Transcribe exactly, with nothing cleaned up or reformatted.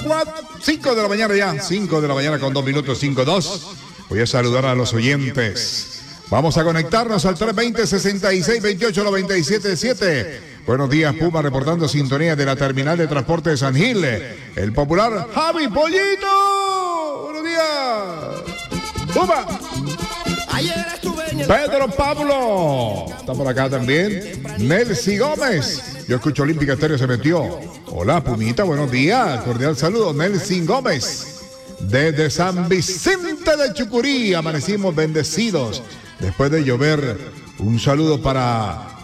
cinco de la mañana ya, cinco de la mañana con dos minutos, cinco dos. Voy a saludar a los oyentes. Vamos a conectarnos al tres veinte, sesenta y seis, veintiocho, noventa y siete, siete. Buenos días, Puma, reportando sintonía de la terminal de transporte de San Gil. El popular Javi Pollito. Buenos días, Puma. Ayer estuve en el... Pedro Pablo. Está por acá también. Nelcy Gómez. Yo escucho Olímpica Estéreo, se metió. Hola, Pumita, buenos días. Cordial saludo, Nelcy Gómez. Desde San Vicente de Chucurí, amanecimos bendecidos. Después de llover, un saludo para